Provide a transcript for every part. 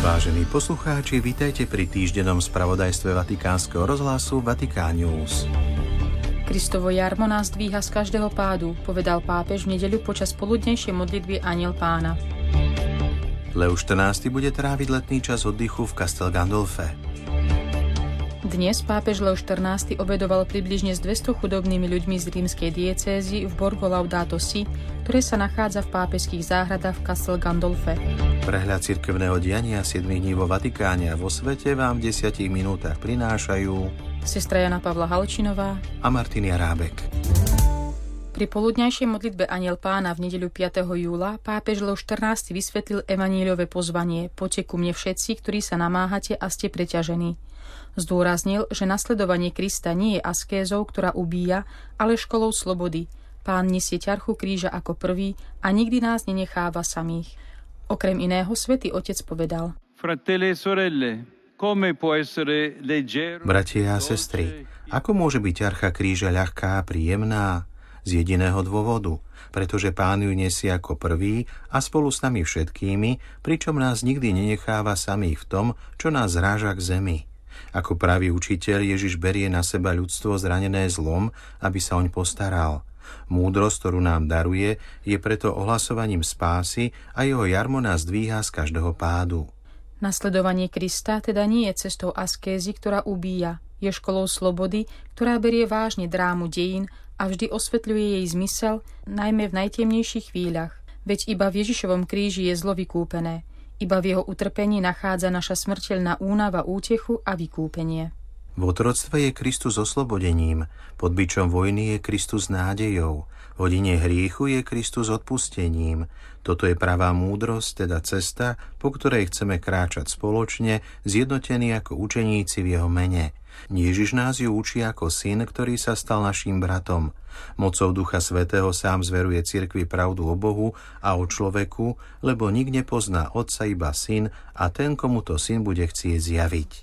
Vážení poslucháči, vitajte pri týždennom spravodajstve Vatikánskeho rozhlasu Vatikán News. Kristovo jarmo nás dvíha z každého pádu, povedal pápež v nedeľu počas poludnejšej modlitby Anjel Pána. Leo XIV bude tráviť letný čas oddychu v Castel Gandolfe. Dnes pápež Leo XIV obedoval približne s 200 chudobnými ľuďmi z rímskej diecézy v Borgo Laudato Si, ktoré sa nachádza v pápežských záhradách v Castel Gandolfe. Prehľad cirkevného diania 7 dní vo Vatikáne a vo svete vám v 10 minútach prinášajú sestra Jana Pavla Halčinová a Martin Jarábek. Pri poludňajšej modlitbe Anjel Pána v nedeľu 5. júla pápež Leo XIV vysvetlil evaníliové pozvanie: Poďte ku mne všetci, ktorí sa namáhate a ste preťažení. Zdôraznil, že nasledovanie Krista nie je askézou, ktorá ubíja, ale školou slobody. Pán nesie ťarchu kríža ako prvý a nikdy nás nenecháva samých. Okrem iného svätý Otec povedal: Bratia a sestry, ako môže byť ťarcha kríža ľahká a príjemná? Z jediného dôvodu, pretože Pán ju nesie ako prvý a spolu s nami všetkými, pričom nás nikdy nenecháva samých v tom, čo nás zráža k zemi. Ako pravý učiteľ Ježiš berie na seba ľudstvo zranené zlom, aby sa oň postaral. Múdrosť, ktorú nám daruje, je preto ohlasovaním spásy a jeho jarmo nás dvíha z každého pádu. Nasledovanie Krista teda nie je cestou askézy, ktorá ubíja. Je školou slobody, ktorá berie vážne drámu dejín a vždy osvetľuje jej zmysel, najmä v najtemnejších chvíľach. Veď iba v Ježišovom kríži je zlo vykúpené. Iba v jeho utrpení nachádza naša smrteľná únava útechu a vykúpenie. V otroctve je Kristus oslobodením, pod bičom vojny je Kristus nádejou, v hodine hriechu je Kristus odpustením. Toto je pravá múdrosť, teda cesta, po ktorej chceme kráčať spoločne, zjednotení ako učeníci v jeho mene. Ježiš nás ju učí ako syn, ktorý sa stal naším bratom. Mocou Ducha Svätého sám zveruje cirkvi pravdu o Bohu a o človeku, lebo nik nepozná Otca, iba Syn a ten, komu to Syn bude chcieť zjaviť.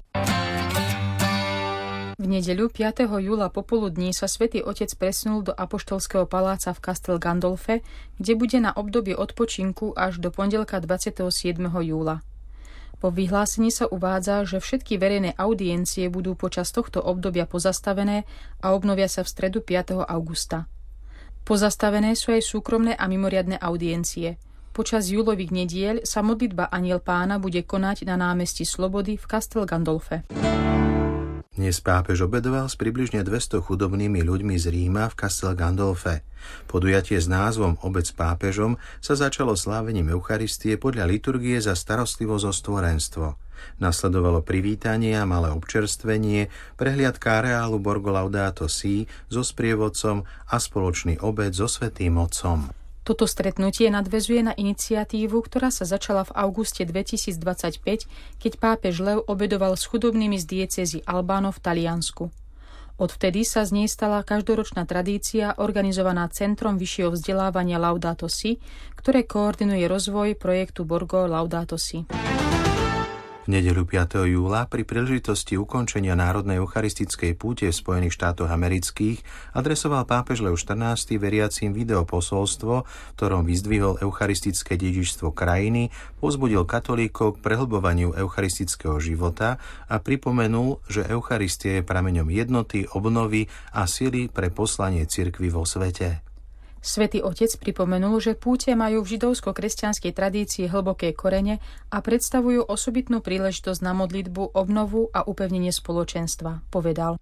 V nedeľu 5. júla popoludní sa svätý Otec presunul do apoštolského paláca v Castel Gandolfe, kde bude na obdobie odpočinku až do pondelka 27. júla. Po vyhlásení sa uvádza, že všetky verejné audiencie budú počas tohto obdobia pozastavené a obnovia sa v stredu 5. augusta. Pozastavené sú aj súkromné a mimoriadne audiencie. Počas júlových nediel sa modlitba Anjel Pána bude konať na námestí Slobody v Castel Gandolfe. Dnes pápež obedoval s približne 200 chudobnými ľuďmi z Ríma v Castel Gandolfe. Podujatie s názvom Obed s pápežom sa začalo slávením Eucharistie podľa liturgie za starostlivosť o stvorenstvo. Nasledovalo privítanie a malé občerstvenie, prehliadka areálu Borgo Laudato Si so sprievodcom a spoločný obed so Svätým Otcom. Toto stretnutie nadväzuje na iniciatívu, ktorá sa začala v auguste 2025, keď pápež Leo obedoval s chudobnými z diecézy Albano v Taliansku. Odvtedy sa z nej stala každoročná tradícia organizovaná Centrom vyššieho vzdelávania Laudato Si, ktoré koordinuje rozvoj projektu Borgo Laudato Si. V nedeľu 5. júla pri príležitosti ukončenia národnej eucharistickej púte v Spojených štátoch amerických adresoval pápež Leo XIV veriacim videoposolstvo, v ktorom vyzdvihol eucharistické dedičstvo krajiny, povzbudil katolíkov k prehlbovaniu eucharistického života a pripomenul, že Eucharistia je prameňom jednoty, obnovy a sily pre poslanie cirkvi vo svete. Svätý Otec pripomenul, že púte majú v židovsko-kresťanskej tradícii hlboké korene a predstavujú osobitnú príležitosť na modlitbu, obnovu a upevnenie spoločenstva, povedal.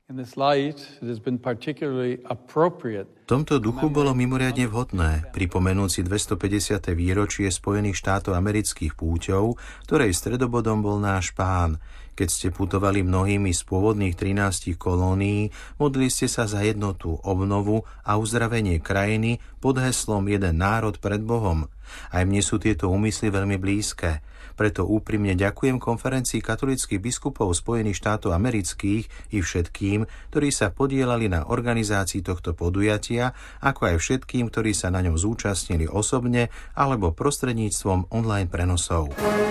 V tomto duchu bolo mimoriadne vhodné pripomenúci 250. výročie Spojených štátov amerických púťov, ktorej stredobodom bol náš Pán. Keď ste putovali mnohými z pôvodných 13 kolónií, modlili ste sa za jednotu, obnovu a uzdravenie krajiny pod heslom Jeden národ pred Bohom. Aj mne sú tieto úmysly veľmi blízke. Preto úprimne ďakujem konferencii katolíckych biskupov Spojených štátov amerických i všetkým, ktorí sa podieľali na organizácii tohto podujatia, ako aj všetkým, ktorí sa na ňom zúčastnili osobne alebo prostredníctvom online prenosov.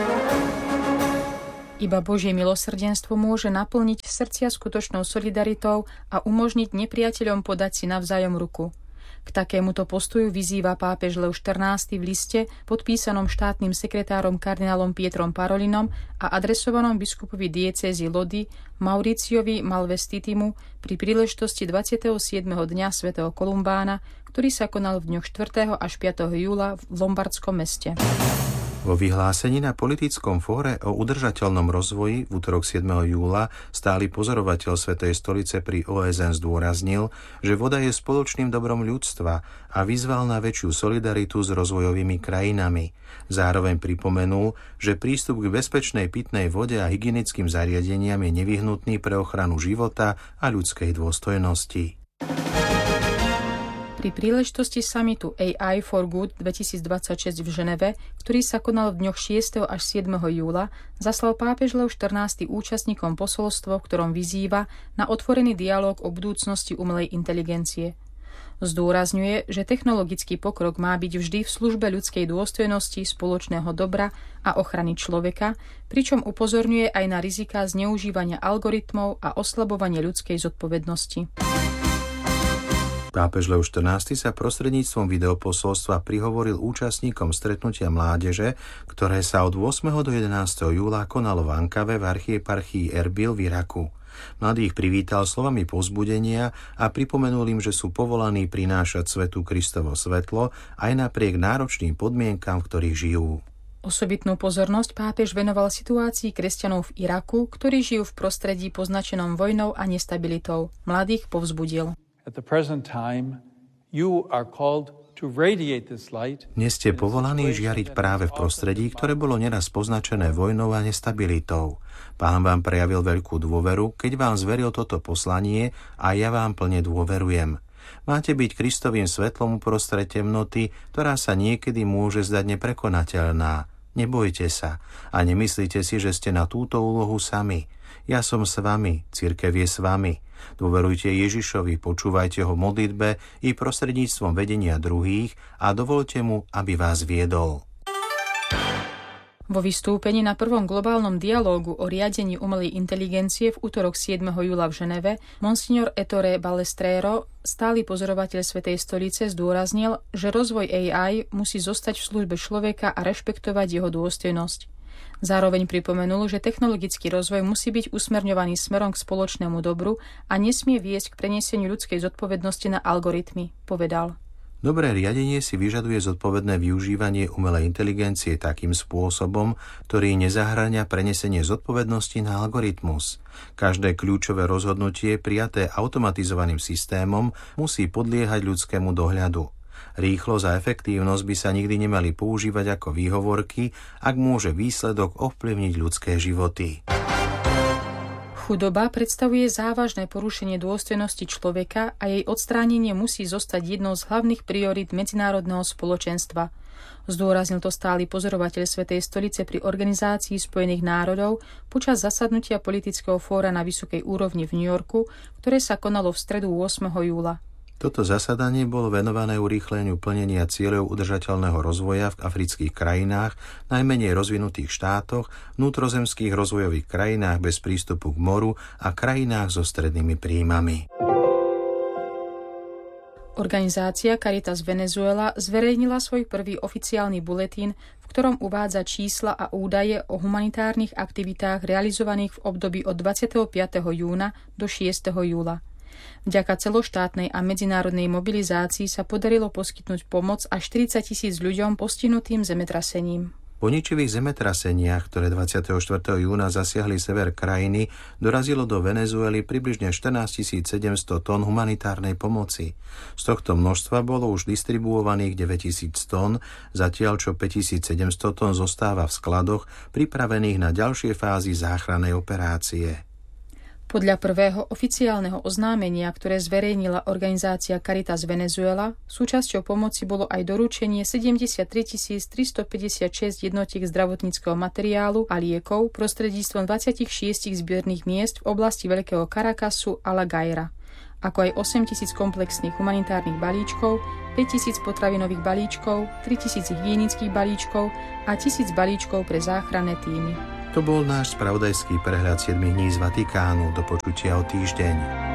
Iba Božie milosrdenstvo môže naplniť srdcia skutočnou solidaritou a umožniť nepriateľom podať si navzájom ruku. K takémuto postoju vyzýva pápež Leo XIV v liste podpísanom štátnym sekretárom kardinálom Pietrom Parolinom a adresovanom biskupovi diecézy Lodi Mauriciovi Malvestitimu pri príležitosti 27. dňa svätého Kolumbána, ktorý sa konal v dňoch 4. až 5. júla v lombardskom meste. Vo vyhlásení na politickom fóre o udržateľnom rozvoji v utorok 7. júla stály pozorovateľ Svätej stolice pri OSN zdôraznil, že voda je spoločným dobrom ľudstva a vyzval na väčšiu solidaritu s rozvojovými krajinami. Zároveň pripomenul, že prístup k bezpečnej pitnej vode a hygienickým zariadeniam je nevyhnutný pre ochranu života a ľudskej dôstojnosti. Pri príležitosti samitu AI for Good 2026 v Ženeve, ktorý sa konal v dňoch 6. až 7. júla, zaslal pápež Leo XIV účastníkom posolstvo, v ktorom vyzýva na otvorený dialóg o budúcnosti umelej inteligencie. Zdôrazňuje, že technologický pokrok má byť vždy v službe ľudskej dôstojnosti, spoločného dobra a ochrany človeka, pričom upozorňuje aj na riziká zneužívania algoritmov a oslabovanie ľudskej zodpovednosti. Pápež Leo XIV sa prostredníctvom videoposolstva prihovoril účastníkom stretnutia mládeže, ktoré sa od 8. do 11. júla konalo v Ankave v archieparchii Erbil v Iraku. Mladých privítal slovami povzbudenia a pripomenul im, že sú povolaní prinášať svetu Kristovo svetlo aj napriek náročným podmienkam, v ktorých žijú. Osobitnú pozornosť pápež venoval situácii kresťanov v Iraku, ktorí žijú v prostredí poznačenom vojnou a nestabilitou. Mladých povzbudil. Dnes ste povolaní žiariť práve v prostredí, ktoré bolo neraz poznačené vojnou a nestabilitou. Pán vám prejavil veľkú dôveru, keď vám zveril toto poslanie a ja vám plne dôverujem. Máte byť Kristovým svetlom uprostred temnoty, ktorá sa niekedy môže zdať neprekonateľná. Nebojte sa a nemyslíte si, že ste na túto úlohu sami. Ja som s vami, cirkev je s vami. Dôverujte Ježišovi, počúvajte ho v modlitbe i prostredníctvom vedenia druhých a dovoľte mu, aby vás viedol. Vo vystúpení na prvom globálnom dialógu o riadení umelej inteligencie v utorok 7. júla v Ženeve monsignor Ettore Balestrero, stály pozorovateľ Svätej stolice, zdôraznil, že rozvoj AI musí zostať v službe človeka a rešpektovať jeho dôstojnosť. Zároveň pripomenul, že technologický rozvoj musí byť usmerňovaný smerom k spoločnému dobru a nesmie viesť k prenieseniu ľudskej zodpovednosti na algoritmy, povedal. Dobré riadenie si vyžaduje zodpovedné využívanie umelej inteligencie takým spôsobom, ktorý nezahŕňa prenesenie zodpovednosti na algoritmus. Každé kľúčové rozhodnutie prijaté automatizovaným systémom musí podliehať ľudskému dohľadu. Rýchlosť a efektívnosť by sa nikdy nemali používať ako výhovorky, ak môže výsledok ovplyvniť ľudské životy. Chudoba predstavuje závažné porušenie dôstojnosti človeka a jej odstránenie musí zostať jednou z hlavných priorít medzinárodného spoločenstva. Zdôraznil to stály pozorovateľ Svätej stolice pri Organizácii spojených národov počas zasadnutia politického fóra na vysokej úrovni v New Yorku, ktoré sa konalo v stredu 8. júla. Toto zasadanie bolo venované urýchleniu plnenia cieľov udržateľného rozvoja v afrických krajinách, najmenej rozvinutých štátoch, vnútrozemských rozvojových krajinách bez prístupu k moru a krajinách so strednými príjmami. Organizácia Caritas Venezuela zverejnila svoj prvý oficiálny buletín, v ktorom uvádza čísla a údaje o humanitárnych aktivitách realizovaných v období od 25. júna do 6. júla. Vďaka celoštátnej a medzinárodnej mobilizácii sa podarilo poskytnúť pomoc až 40 000 ľuďom postihnutým zemetrasením. Po ničivých zemetraseniach, ktoré 24. júna zasiahli sever krajiny, dorazilo do Venezuely približne 14 700 tón humanitárnej pomoci. Z tohto množstva bolo už distribuovaných 9 000 tón, zatiaľ čo 5 700 tón zostáva v skladoch pripravených na ďalšie fázy záchrannej operácie. Podľa prvého oficiálneho oznámenia, ktoré zverejnila organizácia Caritas Venezuela, súčasťou pomoci bolo aj doručenie 73 356 jednotiek zdravotníckeho materiálu a liekov prostredníctvom 26 zbiernych miest v oblasti Veľkého Caracasu a La Gaira, ako aj 8 000 komplexných humanitárnych balíčkov, 5 000 potravinových balíčkov, 3 000 hygienických balíčkov a 1000 balíčkov pre záchranné tímy. To bol náš spravodajský prehľad 7 dní z Vatikánu. Do počutia o týždeň.